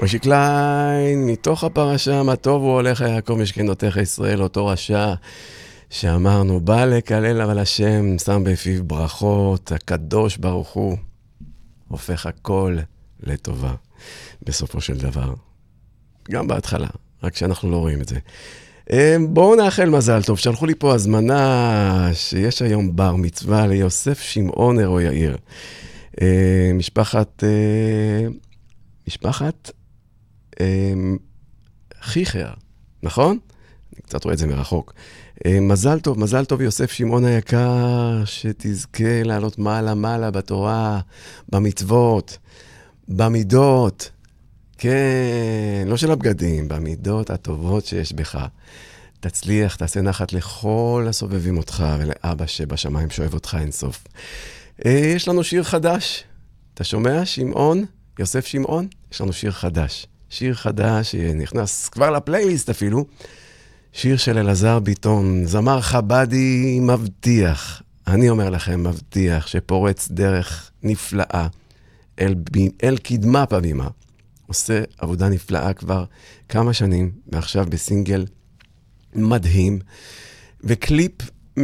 מוישי קליין, מתוך הפרשה, מה טוב הוא הולך יעקב משכנותיך ישראל, אותו רשע שאמרנו, בא לקלל אבל השם, שם בפיו ברכות, הקדוש ברוך הוא, הופך הכל לטובה, בסופו של דבר. גם בהתחלה, רק שאנחנו לא רואים את זה. בואו נאחל מזל טוב, שלחו לי פה הזמנה שיש היום בר מצווה ליוסף שמעון נרו יאיר. משפחת חיכר, נכון? אני קצת רואה את זה מרחוק. מזל טוב יוסף שמעון היקר, שתזכה לעלות מעלה בתורה, במצוות, במידות, כן, לא של הבגדים, במידות הטובות שיש בך. תצליח, תעשה נחת לכל הסובבים אותך ולאבא שבשמיים שואב אותך אינסוף. יש לנו שיר חדש, אתה שומע שמעון? יוסף שמעון? יש לנו שיר חדש שנכנס כבר לפלייליסט אפילו, שיר של אלעזר ביטון, זמר חבדי מבטיח, אני אומר לכם מבטיח, שפורץ דרך נפלאה אל קדמה פבימה, עושה עבודה נפלאה כבר כמה שנים, ועכשיו בסינגל מדהים, וקליפ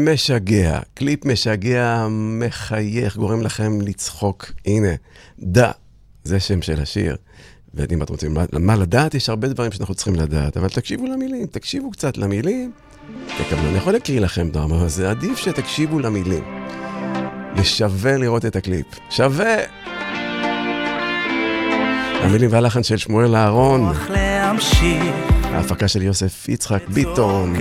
משגע, מחייך, גורם לכם לצחוק, הנה, זה שם של השיר. ואם אתם רוצים מה לדעת, יש הרבה דברים שאנחנו צריכים לדעת, אבל תקשיבו למילים, תקשיבו קצת למילים, תקבלו, אני יכול להקריא לכם דרמה, אבל זה עדיף שתקשיבו למילים. ושווה לראות את הקליפ, שווה! המילים והלחן של שמואל אהרון, ההפקה של יוסף יצחק ביטון.